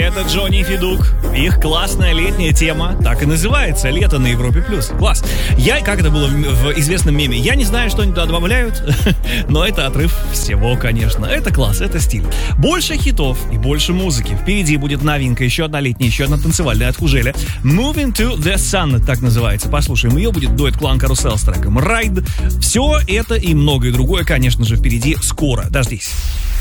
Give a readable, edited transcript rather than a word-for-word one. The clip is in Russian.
Это Джонни и Федук. Их классная летняя тема. Так и называется. Лето на Европе плюс. Класс. Как это было в известном меме, я не знаю, что они туда добавляют, но это отрыв всего, конечно. Это класс, это стиль. Больше хитов и больше музыки. Впереди будет новинка. Еще одна летняя, еще одна танцевальная от Хужеля. Moving to the Sun, так называется. Послушаем ее. Будет дуэт Клан Карусел с треком Ride. Все это и многое другое, конечно же, впереди скоро. Дождись.